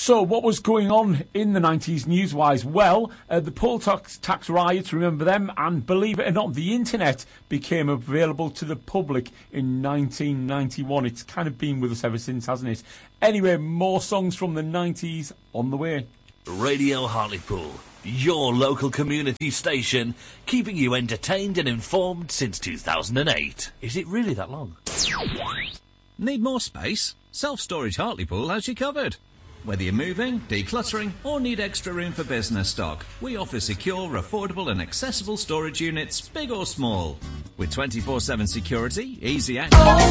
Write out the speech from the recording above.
So, what was going on in the 90s news-wise? Well, the poll tax riots, remember them? And believe it or not, the internet became available to the public in 1991. It's kind of been with us ever since, hasn't it? Anyway, more songs from the 90s on the way. Radio Hartlepool, your local community station, keeping you entertained and informed since 2008. Is it really that long? Need more space? Self-Storage Hartlepool has you covered. Whether you're moving, decluttering, or need extra room for business stock, we offer secure, affordable and accessible storage units, big or small. With 24/7 security, easy access...